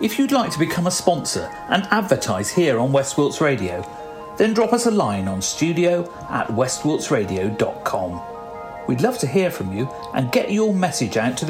If you'd like to become a sponsor and advertise here on West Wilts Radio, then drop us a line on studio@westwiltsradio.com. We'd love to hear from you and get your message out to the